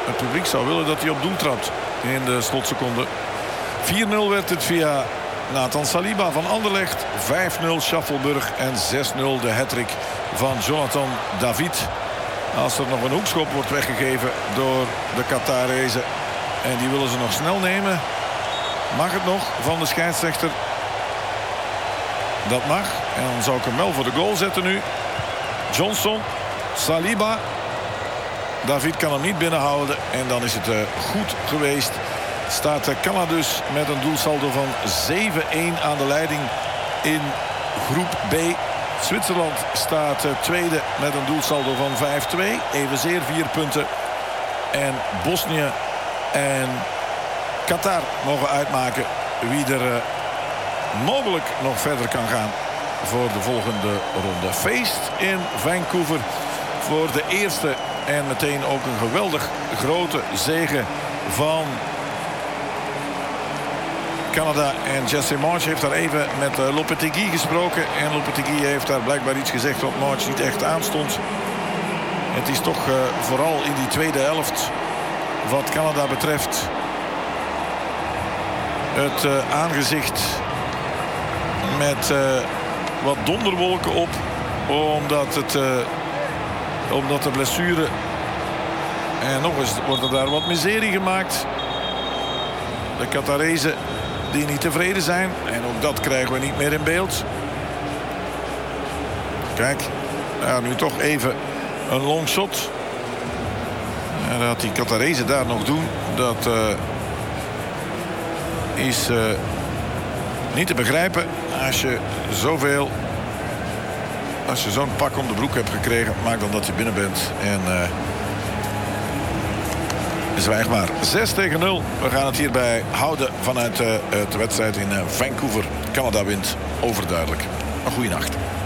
het publiek zou willen dat hij op doel trapt in de slotseconde. 4-0 werd het via Nathan Saliba van Anderlecht. 5-0 Schaffelburg en 6-0 de hattrick van Jonathan David. Als er nog een hoekschop wordt weggegeven door de Qatarezen. En die willen ze nog snel nemen. Mag het nog van de scheidsrechter? Dat mag. En dan zou ik hem wel voor de goal zetten nu. Johnson, Saliba. David kan hem niet binnenhouden. En dan is het goed geweest. Staat Canada dus met een doelsaldo van 7-1 aan de leiding in groep B. Zwitserland staat tweede met een doelsaldo van 5-2. Evenzeer 4 punten. En Bosnië en Qatar mogen uitmaken wie er mogelijk nog verder kan gaan voor de volgende ronde. Feest in Vancouver voor de eerste en meteen ook een geweldig grote zege van Canada. En Jesse March heeft daar even met Lopetegui gesproken. En Lopetegui heeft daar blijkbaar iets gezegd wat March niet echt aanstond. Het is toch vooral in die tweede helft wat Canada betreft het aangezicht met wat donderwolken op. Omdat de blessure. En nog eens wordt er daar wat miserie gemaakt. De Qatarezen die niet tevreden zijn. En ook dat krijgen we niet meer in beeld. Kijk, ja, nu toch even een long shot. En dat die Qatarezen daar nog doen, dat is niet te begrijpen. Als je zo'n pak om de broek hebt gekregen, maak dan dat je binnen bent. En zwijg maar. 6-0. We gaan het hierbij houden vanuit de wedstrijd in Vancouver. Canada wint overduidelijk. Een goede nacht.